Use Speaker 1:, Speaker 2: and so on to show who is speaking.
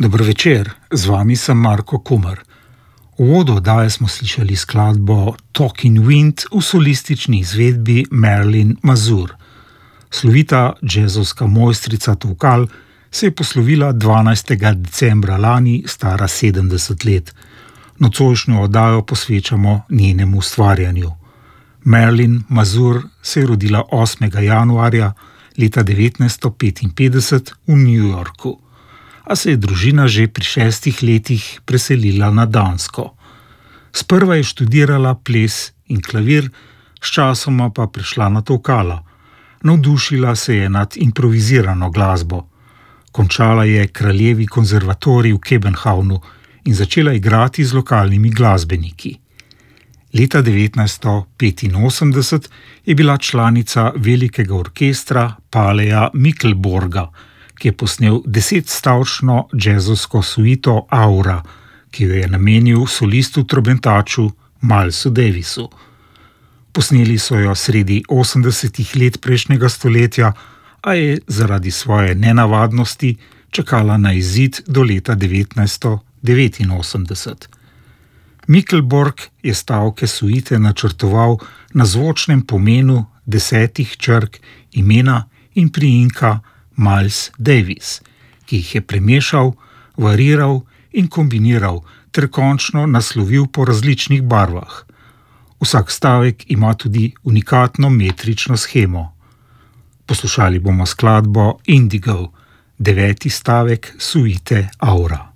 Speaker 1: Dobro večer, z vami sem Marko Kumer. V uvodu oddaje smo slišali skladbo Talking Wind v solistični izvedbi Marilyn Mazur. Slovita džezovska mojstrica tolkal se je poslovila 12. decembra lani, stara 70 let. Nocojšnjo oddajo posvečamo njenemu ustvarjanju. Marilyn Mazur se je rodila 8. januarja leta 1955 v New Yorku, a se je družina že pri 6 letih preselila na Dansko. Sprva je študirala ples in klavir, sčasoma pa prešla na tolkala. Navdušila se je nad improvizirano glasbo. Končala je Kraljevi konzervatorij v Kebenhavnu in začela igrati z lokalnimi glasbeniki. Leta 1985 je bila članica velikega orkestra Paleja Mikkelborga, ki je posnel 10-stavčno džezovsko suito Aura, ki jo je namenil solistu trobentaču Milesu Davisu. Posneli so jo sredi 80 let prejšnjega stoletja, a je zaradi svoje nenavadnosti čakala na izid do leta 1989. Mikkelborg je stavke suite načrtoval na zvočnem pomenu 10 črk imena in priimka Miles Davis, ki jih je premešal, variral in kombiniral ter končno naslovil po različnih barvah. Vsak stavek ima tudi unikatno metrično shemo. Poslušali bomo skladbo Indigo, 9. stavek suite Aura.